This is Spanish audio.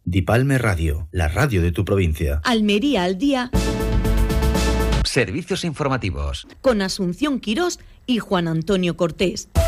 Dipalme Radio, la radio de tu provincia. Almería al día. Servicios informativos. Con Asunción Quirós y Juan Antonio Cortés.